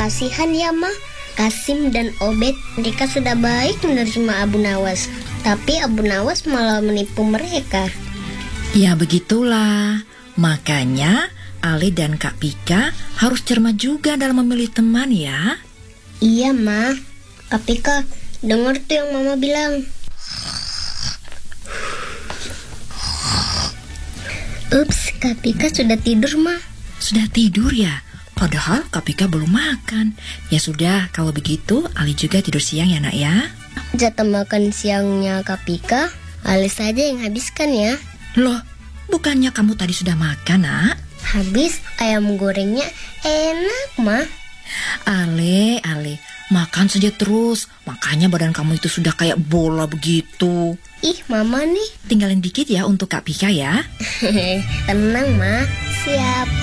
kasihan ya, Ma. Kasim dan Obed mereka sudah baik menerima Abu Nawas, tapi Abu Nawas malah menipu mereka. Ya begitulah. Makanya Ali dan Kak Pika harus cermat juga dalam memilih teman ya. Iya, Ma. Kak Pika, dengar tuh yang Mama bilang. Ups, Kak Pika sudah tidur, Ma. Sudah tidur ya? Padahal Kak Pika belum makan. Ya sudah, kalau begitu Ali juga tidur siang ya nak ya. Jatah makan siangnya Kak Pika, Ali saja yang habiskan ya. Loh, bukannya kamu tadi sudah makan nak? Habis ayam gorengnya enak, Ma. Ale, makan saja terus. Makanya badan kamu itu sudah kayak bola begitu. Ih, Mama nih. Tinggalin dikit ya untuk Kak Pika ya. Tenang, Ma. Siap.